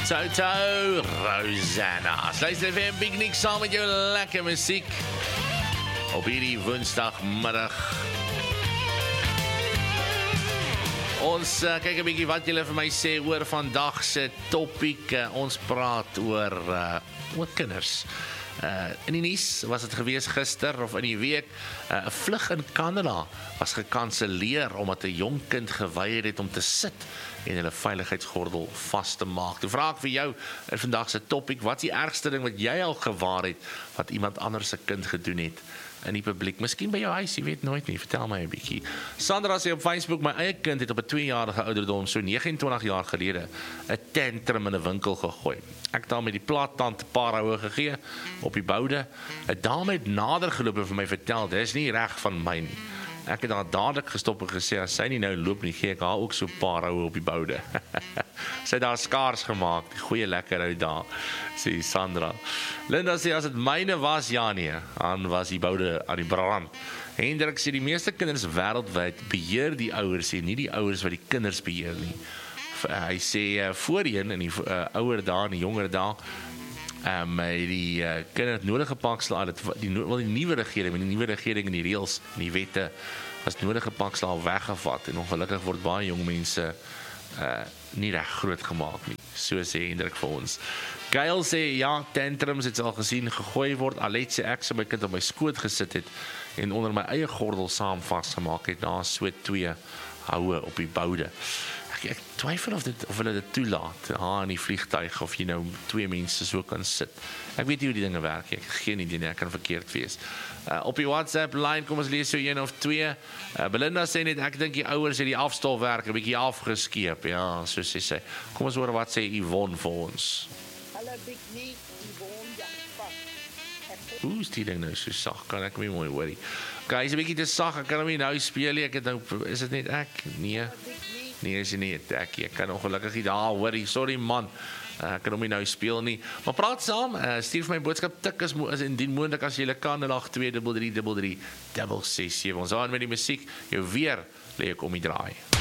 Toto, Rosanna. Luister weer Big Nick saam met jou lekker muziek op hierdie woensdagmiddag. Ons kyk 'n bietjie wat julle vir my sê oor vandag se topiek. Ons praat oor kinders. In die nuus was dit gewees gister of in die week, 'n vlug in Kanada was gekanselleer omdat 'n jong kind geweier het om te sit en hulle veiligheidsgordel vas te maak. Toe vra ek vir jou in vandag se topiek, wat is die ergste ding wat jy al gewaar het wat iemand anders se kind gedoen het in die publiek? Miskien by jou huis, jy weet nooit nie. Vertel my 'n bietjie. Sandra sê op Facebook, my eie kind het op 'n 2-jarige ouderdom, so 29 jaar gelede, 'n tantrum in 'n winkel gegooi. Ek het daar met die plaattand 'n paar houe gegee op die boude. 'n Dame het nader geloop en vir my vertel, dis nie reg van my nie. Ek het haar dadelik gestop en gesê, as sy nie nou loop nie, gee ek haar ook so 'n paar houe op die boude. Sy het daar skaars gemaak, die goeie lekker ou daar, sê Sandra. Linda sê, as dit myne was, ja nee, dan was die boude aan die brand. Hendrik sê, die meeste kinders wêreldwyd beheer die ouers en nie die ouers wat die kinders beheer nie. Hy sê, voorheen in die ouer dae en die jonger dae, die kinders nodige pakslae, die nuwe regering, met die nuwe regering en die reëls en die wette, as nodige pakslae weggevat en ongelukkig word baie jong mense nie reg groot gemaak nie. So sê Hendrik vir ons. Gail sê, ja, tantrums het al gesien gegooi word. Alet sê, ek sê my kind op my skoot gesit het en onder my eie gordel saam vasgemaak het na so 2 houe op die boude. Ek twyfel of hulle dit toelaat in die vliegtuig, of jy nou 2 mense so kan sit. Ek weet nie hoe die dinge werk, ek geen idee nie, ek kan verkeerd wees. Op die WhatsApp line, kom ons lees so 1 of 2. Belinda sê net, ek dink die ouers het die afstolwerk 'n bietjie afgeskeep. Ja, so sê sy. Kom ons hoor wat sê Yvonne vir ons. Hallo Big Nick, Yvonne Jasper. Hoe is die ding nou so sag? Kan ek my mooi hoorie. Okay, is 'n bietjie te sag, ek kan hom nie nou speel nie. Ek het nou, is dit net ek? Nee. Nee, is nie ek kan ongelukkig nie daar hoorie. Sorry man. Ek kan hom nie nou speel nie. Maar praat saam, stuur vir my boodskap tik is indien moontlik as jy kan 0823333667. Ons aan met die musiek. Jou weer lê ek om die draai.